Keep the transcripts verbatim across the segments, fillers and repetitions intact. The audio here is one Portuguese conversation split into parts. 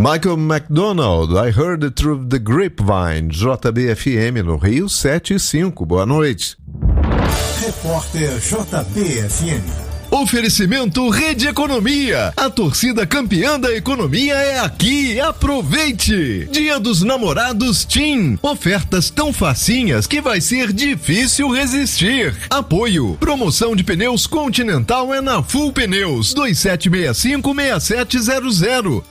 Michael McDonald, I Heard It Through the Grapevine, J B F M no Rio sete e cinco. Boa noite. Repórter J B F M. Oferecimento Rede Economia. A torcida campeã da economia é aqui. Aproveite! Dia dos Namorados TIM. Ofertas tão facinhas que vai ser difícil resistir. Apoio. Promoção de pneus Continental é na Full Pneus. dois sete seis cinco, seis sete zero zero.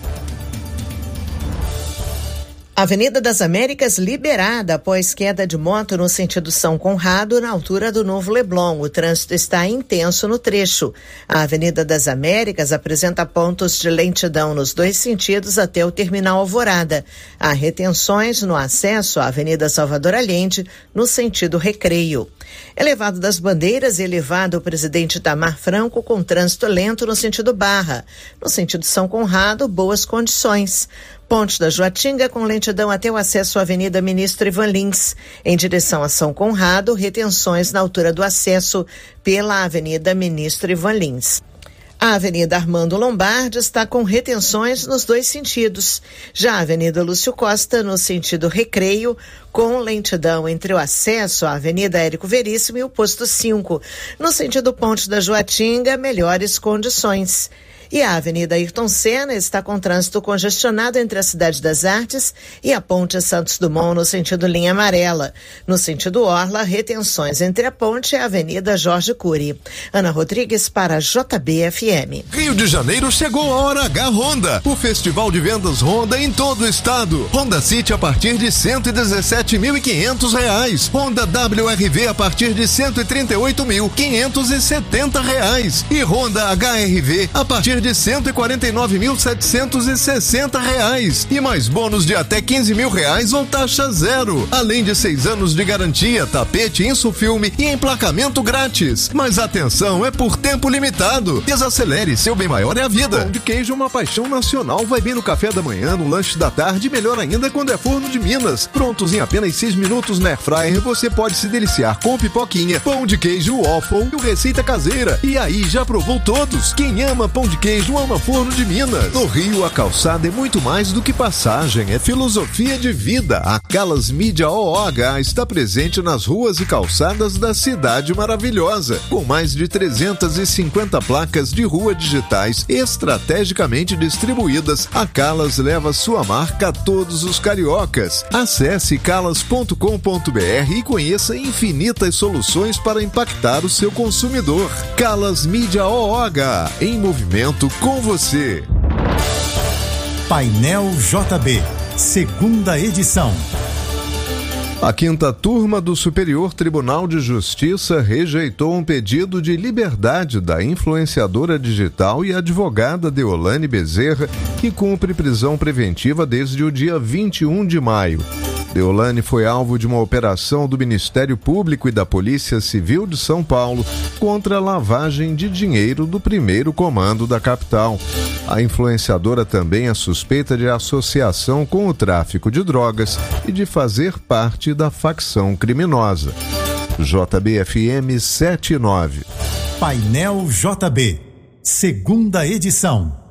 Avenida das Américas liberada após queda de moto no sentido São Conrado, na altura do Novo Leblon. O trânsito está intenso no trecho. A Avenida das Américas apresenta pontos de lentidão nos dois sentidos até o terminal Alvorada. Há retenções no acesso à Avenida Salvador Allende, no sentido Recreio. Elevado das Bandeiras e elevado Presidente Itamar Franco com trânsito lento no sentido Barra. No sentido São Conrado, boas condições. Ponte da Joatinga com lentidão até o acesso à Avenida Ministro Ivan Lins. Em direção a São Conrado, retenções na altura do acesso pela Avenida Ministro Ivan Lins. A Avenida Armando Lombardi está com retenções nos dois sentidos. Já a Avenida Lúcio Costa, no sentido Recreio, com lentidão entre o acesso à Avenida Érico Veríssimo e o Posto cinco. No sentido Ponte da Joatinga, melhores condições. E a Avenida Ayrton Senna está com trânsito congestionado entre a Cidade das Artes e a Ponte Santos Dumont no sentido linha amarela. No sentido Orla, retenções entre a ponte e a Avenida Jorge Cury. Ana Rodrigues para J B F M. Rio de Janeiro chegou a Hora H Honda, o festival de vendas Honda em todo o estado. Honda City a partir de cento e dezessete mil e quinhentos reais. Honda W R V a partir de cento e trinta e oito mil quinhentos e setenta reais. E Honda H R V a partir de cento e quarenta e nove mil setecentos e sessenta reais e mais bônus de até quinze mil reais ou taxa zero, além de seis anos de garantia, tapete, insufilme e emplacamento grátis. Mas atenção, é por tempo limitado. Desacelere, seu bem maior é a vida. Pão de queijo, uma paixão nacional, vai bem no café da manhã, no lanche da tarde e melhor ainda quando é forno de Minas. Prontos em apenas seis minutos na Airfryer, você pode se deliciar com pipoquinha, pão de queijo, waffle e receita caseira. E aí, já provou todos? Quem ama pão de queijo ama Forno de Minas. No Rio, a calçada é muito mais do que passagem, é filosofia de vida. A Calas Mídia O H está presente nas ruas e calçadas da cidade maravilhosa, com mais de trezentas e cinquenta placas de rua digitais estrategicamente distribuídas. A Calas leva sua marca a todos os cariocas. Acesse calas ponto com ponto b r e conheça infinitas soluções para impactar o seu consumidor. Calas Mídia O H, em movimento com você. Painel J B, segunda edição. A quinta turma do Superior Tribunal de Justiça rejeitou um pedido de liberdade da influenciadora digital e advogada Deolane Bezerra, que cumpre prisão preventiva desde o dia vinte e um de maio. Deolane foi alvo de uma operação do Ministério Público e da Polícia Civil de São Paulo contra a lavagem de dinheiro do primeiro comando da capital. A influenciadora também é suspeita de associação com o tráfico de drogas e de fazer parte da facção criminosa. J B F M setenta e nove. Painel J B, segunda edição.